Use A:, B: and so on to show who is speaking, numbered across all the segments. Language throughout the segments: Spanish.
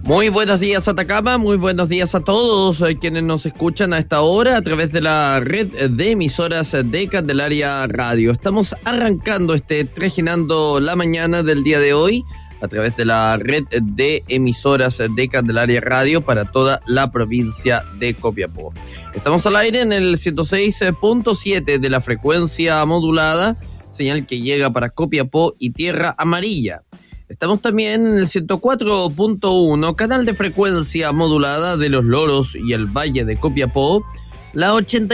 A: Muy buenos días, Atacama, muy buenos días a todos quienes nos escuchan a esta hora a través de la red de emisoras de Candelaria Radio. Estamos arrancando Trajinando la Mañana del día de hoy a través de la red de emisoras de Candelaria Radio para toda la provincia de Copiapó. Estamos al aire en el 106.7 de la frecuencia modulada, señal que llega para Copiapó y Tierra Amarilla. Estamos también en el 104.1, canal de frecuencia modulada de Los Loros y el Valle de Copiapó, la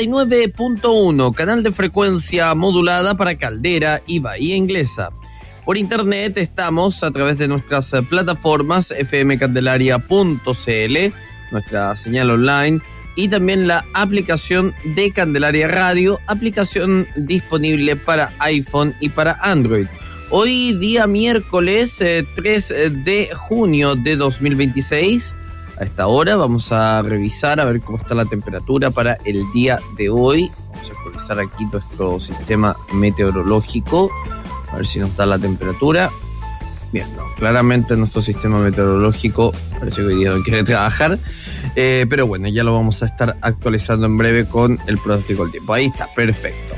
A: 89.1, canal de frecuencia modulada para Caldera y Bahía Inglesa. Por internet estamos a través de nuestras plataformas fmcandelaria.cl, nuestra señal online, y también la aplicación de Candelaria Radio, aplicación disponible para iPhone y para Android. Hoy día miércoles 3 de junio de 2026, a esta hora vamos a revisar a ver cómo está la temperatura para el día de hoy. Vamos a actualizar aquí nuestro sistema meteorológico, a ver si nos da la temperatura. Bien, no, claramente nuestro sistema meteorológico parece que hoy día no quiere trabajar, pero bueno, ya lo vamos a estar actualizando en breve con el pronóstico del tiempo. Ahí está, perfecto.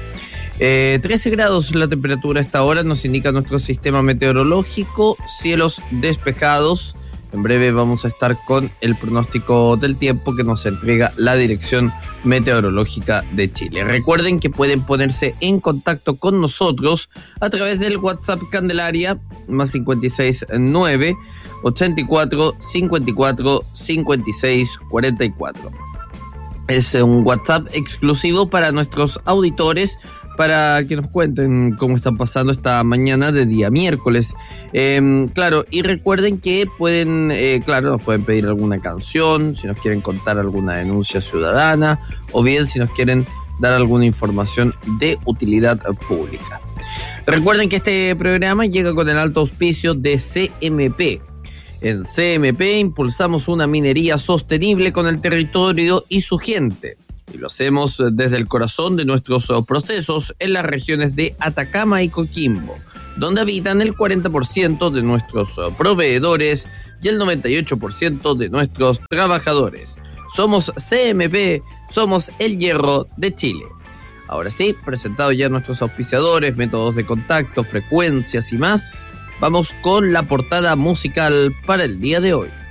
A: 13 grados la temperatura a esta hora, nos indica nuestro sistema meteorológico, cielos despejados. En breve vamos a estar con el pronóstico del tiempo que nos entrega la Dirección Meteorológica de Chile. Recuerden que pueden ponerse en contacto con nosotros a través del WhatsApp Candelaria, más 569 84 54 56 44. Es un WhatsApp exclusivo para nuestros auditores, para que nos cuenten cómo están pasando esta mañana de día miércoles. Claro, y recuerden que pueden, nos pueden pedir alguna canción, si nos quieren contar alguna denuncia ciudadana, o bien si nos quieren dar alguna información de utilidad pública. Recuerden que este programa llega con el alto auspicio de CMP. En CMP impulsamos una minería sostenible con el territorio y su gente. Y lo hacemos desde el corazón de nuestros procesos en las regiones de Atacama y Coquimbo, donde habitan el 40% de nuestros proveedores y el 98% de nuestros trabajadores. Somos CMP, somos el hierro de Chile. Ahora sí, presentados ya nuestros auspiciadores, métodos de contacto, frecuencias y más, vamos con la portada musical para el día de hoy.